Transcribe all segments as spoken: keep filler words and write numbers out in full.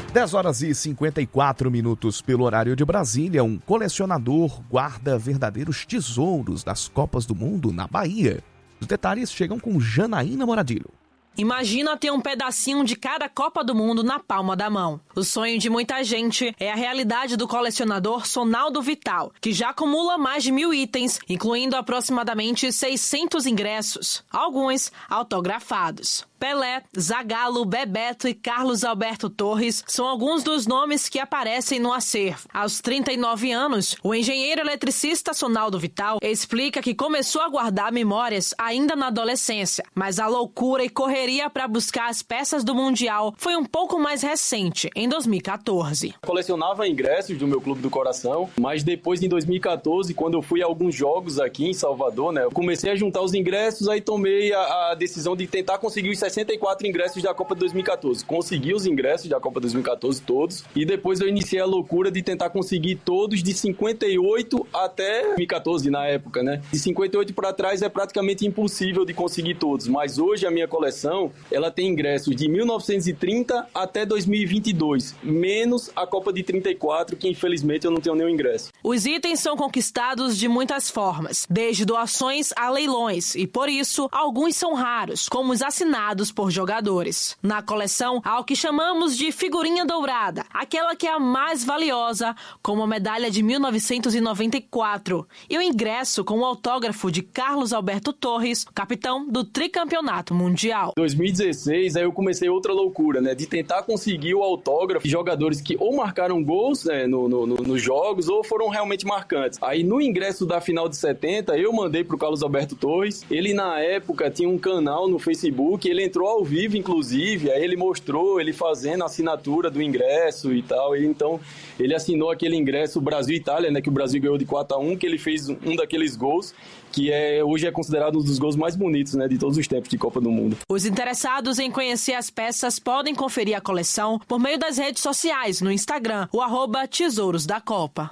dez horas e cinquenta e quatro minutos pelo horário de Brasília. Um colecionador guarda verdadeiros tesouros das Copas do Mundo na Bahia. Os detalhes chegam com Janaína Moradilho. Imagina ter um pedacinho de cada Copa do Mundo na palma da mão. O sonho de muita gente é a realidade do colecionador Sonaldo Vital, que já acumula mais de mil itens, incluindo aproximadamente seiscentos ingressos, alguns autografados. Pelé, Zagallo, Bebeto e Carlos Alberto Torres são alguns dos nomes que aparecem no acervo. Aos trinta e nove anos, o engenheiro eletricista Sonaldo Vital explica que começou a guardar memórias ainda na adolescência, mas a loucura e correria para buscar as peças do Mundial foi um pouco mais recente, em dois mil e quatorze. Colecionava ingressos do meu clube do coração, mas depois, em dois mil e quatorze, quando eu fui a alguns jogos aqui em Salvador, né, eu comecei a juntar os ingressos, aí tomei a, a decisão de tentar conseguir os sessenta e quatro ingressos da Copa de dois mil e quatorze. Consegui os ingressos da Copa de dois mil e quatorze todos, e depois eu iniciei a loucura de tentar conseguir todos de cinquenta e oito até dois mil e quatorze na época, né? De cinquenta e oito para trás é praticamente impossível de conseguir todos, mas hoje a minha coleção, ela tem ingressos de mil novecentos e trinta até dois mil e vinte e dois, menos a Copa de trinta e quatro, que infelizmente eu não tenho nenhum ingresso. Os itens são conquistados de muitas formas, desde doações a leilões, e por isso alguns são raros, como os assinados por jogadores. Na coleção há o que chamamos de figurinha dourada, aquela que é a mais valiosa, como a medalha de mil novecentos e noventa e quatro, e o ingresso com o autógrafo de Carlos Alberto Torres, capitão do tricampeonato mundial. Em dois mil e dezesseis, aí eu comecei outra loucura, né, de tentar conseguir o autógrafo de jogadores que ou marcaram gols, né, no, no, no, nos jogos, ou foram realmente marcantes. Aí no ingresso da final de setenta, eu mandei pro Carlos Alberto Torres, ele na época tinha um canal no Facebook, ele entrou ao vivo, inclusive, aí ele mostrou ele fazendo a assinatura do ingresso e tal, e então ele assinou aquele ingresso Brasil-Itália, né, que o Brasil ganhou de quatro a um, que ele fez um daqueles gols, que é, hoje é considerado um dos gols mais bonitos, né, de todos os tempos de Copa do Mundo. Os interessados em conhecer as peças podem conferir a coleção por meio das redes sociais, no Instagram, o arroba Tesouros da Copa.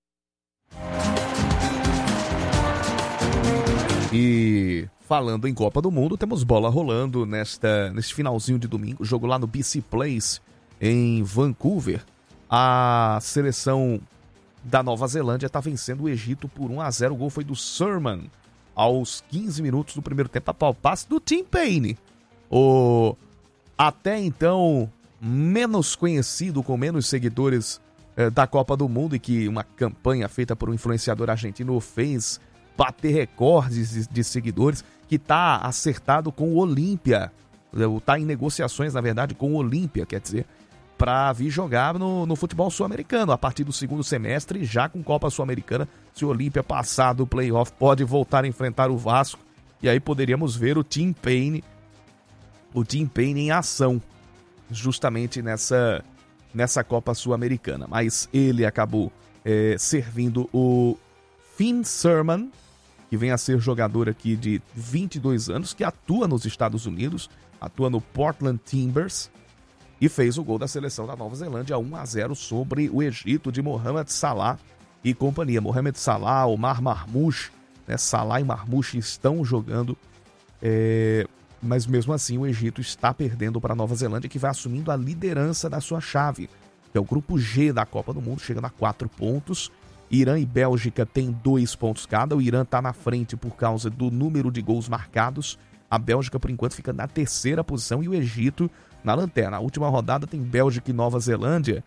E falando em Copa do Mundo, temos bola rolando nesta, neste finalzinho de domingo, jogo lá no B C Place, em Vancouver. A seleção da Nova Zelândia está vencendo o Egito por um a zero. O gol foi do Surman aos quinze minutos do primeiro tempo, após o passe do Tim Payne. O até então menos conhecido, com menos seguidores eh, da Copa do Mundo, e que uma campanha feita por um influenciador argentino fez bater recordes de, de seguidores, que está acertado com o Olímpia, está em negociações, na verdade, com o Olímpia, quer dizer, para vir jogar no, no futebol sul-americano, a partir do segundo semestre, já com Copa Sul-Americana. Se o Olímpia passar do playoff, pode voltar a enfrentar o Vasco, e aí poderíamos ver o Tim Payne, o Tim Payne em ação, justamente nessa, nessa Copa Sul-Americana. Mas ele acabou é, servindo o Finn Surman, que vem a ser jogador aqui de vinte e dois anos, que atua nos Estados Unidos, atua no Portland Timbers, e fez o gol da seleção da Nova Zelândia, um a zero sobre o Egito de Mohamed Salah e companhia. Mohamed Salah, Omar Marmoush, né? Salah e Marmoush estão jogando, é... mas mesmo assim o Egito está perdendo para a Nova Zelândia, que vai assumindo a liderança da sua chave, que é o grupo G da Copa do Mundo, chegando a quatro pontos. Irã e Bélgica têm dois pontos cada. O Irã está na frente por causa do número de gols marcados. A Bélgica, por enquanto, fica na terceira posição e o Egito na lanterna. A última rodada tem Bélgica e Nova Zelândia.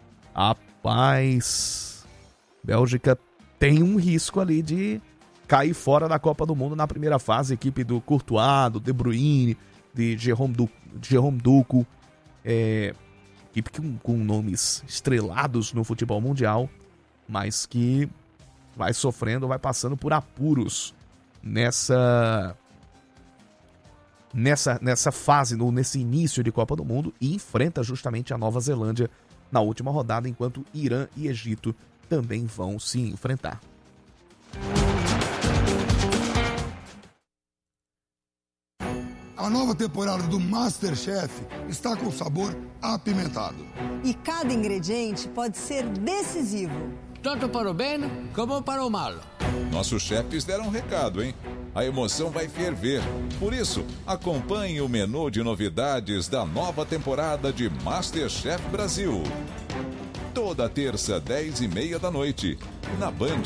Rapaz, Bélgica tem um risco ali de cair fora da Copa do Mundo na primeira fase. A equipe do Courtois, do De Bruyne, de Jerome Duco, Jerome Duco, é, equipe com, com nomes estrelados no futebol mundial, mas que vai sofrendo, vai passando por apuros nessa, nessa, nessa fase, no, nesse início de Copa do Mundo, e enfrenta justamente a Nova Zelândia na última rodada, enquanto Irã e Egito também vão se enfrentar. A nova temporada do MasterChef está com sabor apimentado. E cada ingrediente pode ser decisivo. Tanto para o bem como para o mal. Nossos chefes deram um recado, hein? a emoção vai ferver. Por isso, acompanhe o menu de novidades da nova temporada de MasterChef Brasil. Toda terça, dez e meia da noite, na Band.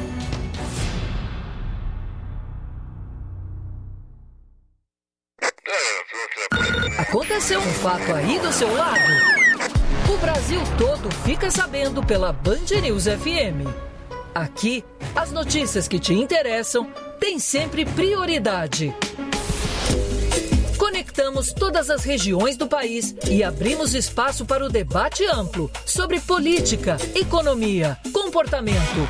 Aconteceu um fato aí do seu lado? O Brasil todo fica sabendo pela Band News F M. Aqui, as notícias que te interessam têm sempre prioridade. Conectamos todas as regiões do país e abrimos espaço para o debate amplo sobre política, economia, comportamento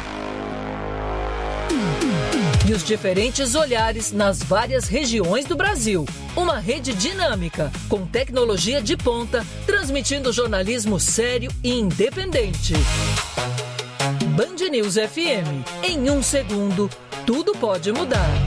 e os diferentes olhares nas várias regiões do Brasil. Uma rede dinâmica, com tecnologia de ponta, transmitindo jornalismo sério e independente. Band News F M. Em um segundo, tudo pode mudar.